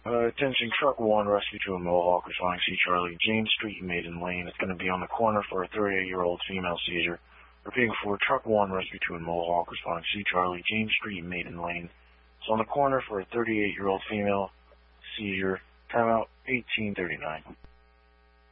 Attention truck 1, rescue to a Mohawk, responding C. Charlie, James Street, Maiden Lane. It's going to be on the corner for a 38-year-old female seizure. Repeating for truck 1, rescue to a Mohawk, responding C. Charlie, James Street, Maiden Lane. It's on the corner for a 38-year-old female seizure. Timeout 1839.